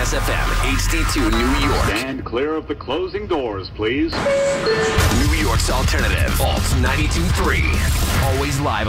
Kiss FM, HD2 New York. Stand clear of the closing doors, please. New York's alternative, Alt 92.3. Always live